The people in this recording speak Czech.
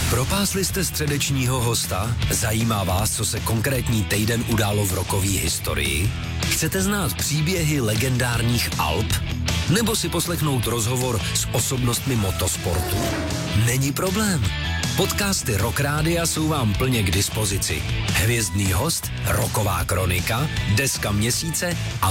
Propásli jste středečního hosta? Zajímá vás, co se konkrétní týden událo v rockové historii? Chcete znát příběhy legendárních Alp? Nebo si poslechnout rozhovor s osobnostmi motosportu? Není problém. Podcasty Rock Rádia jsou vám plně k dispozici. Hvězdný host, rocková kronika, deska měsíce a